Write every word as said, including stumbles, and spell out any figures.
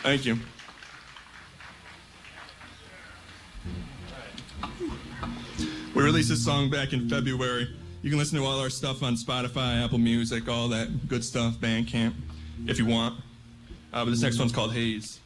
Thank you. We released this song back in February. You can listen to all our stuff on Spotify, Apple Music, all that good stuff, Bandcamp, if you want. Uh, but this next one's called Haze.